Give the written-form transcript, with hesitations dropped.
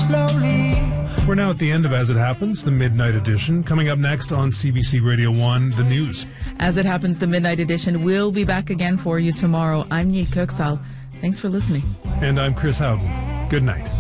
slowly. We're now at the end of As It Happens, the Midnight Edition. Coming up next on CBC Radio 1, the news. As It Happens, the Midnight Edition will be back again for you tomorrow. I'm Yi Köksal. Thanks for listening. And I'm Chris Howden. Good night.